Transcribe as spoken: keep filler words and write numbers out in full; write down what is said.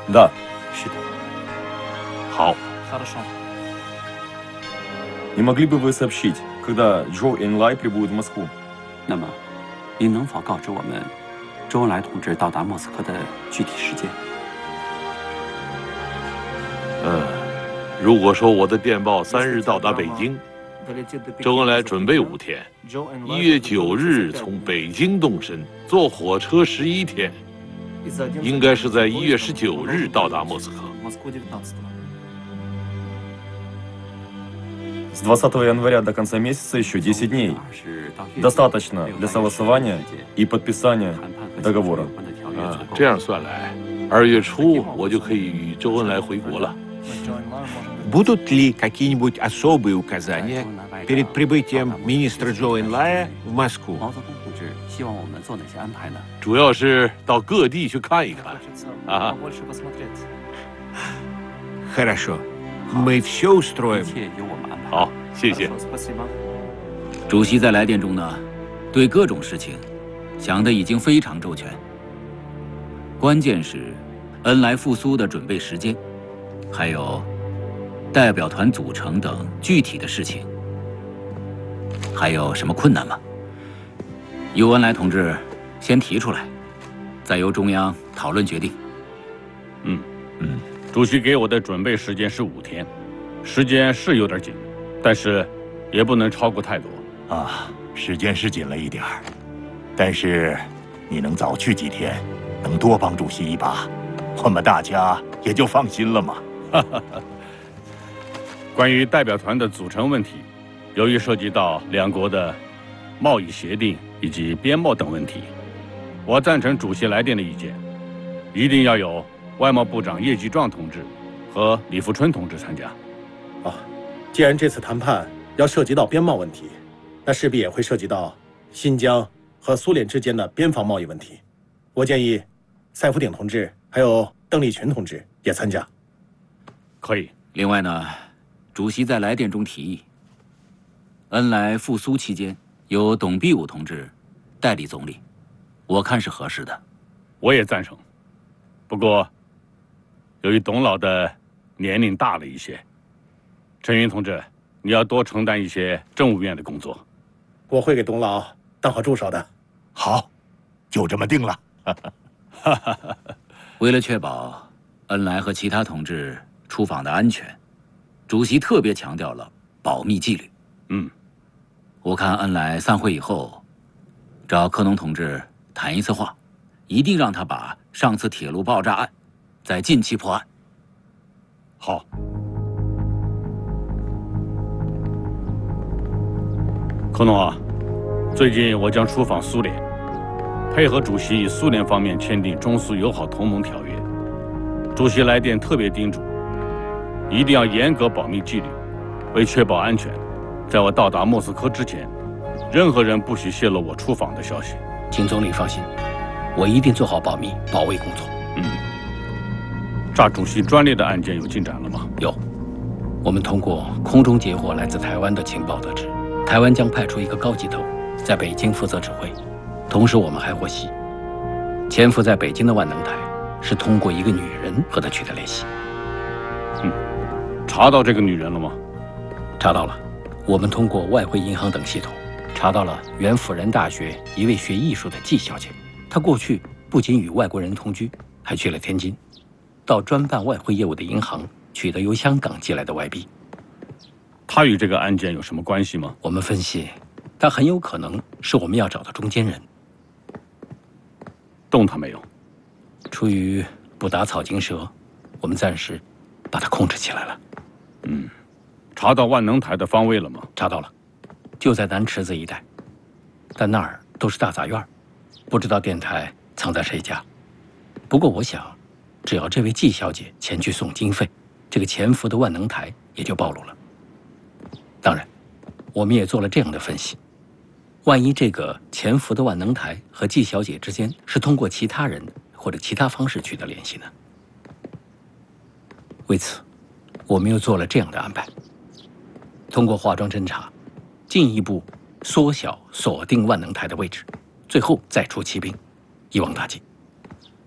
Да. 是的。 好。 Хорошо. Не могли бы вы сообщить, когда Джоу Энлай прибудет в Москву? 那么，您能否告知我们周恩来同志到达莫斯科的具体时间？ 嗯，如果说我的电报三日到达北京，周恩来准备五天，一月九日从北京动身，坐火车十一天，应该是在一月十九日到达莫斯科。 С двадцатого января до конца месяца еще десять дней. Достаточно для согласования и подписания договора. 啊，这样算来，二月初我就可以与周恩来回国了。 Будут ли какие-нибудь особые указания перед прибытием министра Джоу Энлая в Москву? 毛泽东同志希望我们做哪些安排呢？ 主要是到各地去看一看。啊， Хорошо, мы все 一 устроим. 切由我们安排。 好，谢谢。 主席在来电中呢，对各种事情想得已经非常周全。关键是恩来复苏的准备时间，还有代表团组成等具体的事情。还有什么困难吗？由恩来同志先提出来，再由中央讨论决定。 嗯嗯，主席给我的准备时间是五天，时间是有点紧，但是也不能超过太多。 啊，时间是紧了一点儿，但是你能早去几天，能多帮主席一把，我们大家也就放心了嘛。 关于代表团的组成问题，由于涉及到两国的贸易协定以及边贸等问题，我赞成主席来电的意见，一定要有外贸部长叶继壮同志和李富春同志参加。 啊，既然这次谈判要涉及到边贸问题。 那势必也会涉及到新疆和苏联之间的边防贸易问题。我建议赛福鼎同志还有邓丽群同志也参加。 可以。 另外呢，主席在来电中提议，恩来复苏期间由董必武同志代理总理，我看是合适的。 我也赞成。不过，由于董老的年龄大了一些，陈云同志，你要多承担一些政务院的工作。 我会给董老当好助手的。 好，就这么定了。 为了确保恩来和其他同志出访的安全，主席特别强调了保密纪律。 嗯， 我看恩来散会以后，找柯农同志谈一次话，一定让他把上次铁路爆炸案在近期破案。 好。 柯农啊，最近我将出访苏联，配合主席与苏联方面签订中苏友好同盟条约。主席来电特别叮嘱，一定要严格保密纪律，为确保安全，在我到达莫斯科之前，任何人不许泄露我出访的消息。 请总理放心，我一定做好保密保卫工作。 嗯，炸主席专列的案件有进展了吗？ 有，我们通过空中截获来自台湾的情报得知。 台湾将派出一个高级头，在北京负责指挥。同时，我们还获悉，潜伏在北京的万能台是通过一个女人和他取得联系。 嗯，查到这个女人了吗？ 查到了。我们通过外汇银行等系统，查到了原辅仁大学一位学艺术的季小姐。她过去不仅与外国人同居，还去了天津，到专办外汇业务的银行取得由香港寄来的外币。 他与这个案件有什么关系吗？ 我们分析，他很有可能是我们要找的中间人。 动他没有？ 出于不打草惊蛇，我们暂时把他控制起来了。 嗯，查到万能台的方位了吗？ 查到了，就在南池子一带，但那儿都是大杂院，不知道电台藏在谁家。不过我想，只要这位季小姐前去送经费，这个潜伏的万能台也就暴露了。 当然，我们也做了这样的分析：万一这个潜伏的万能台和季小姐之间是通过其他人或者其他方式取得联系呢？为此，我们又做了这样的安排：通过化妆侦查，进一步缩小锁定万能台的位置，最后再出骑兵，一网打尽。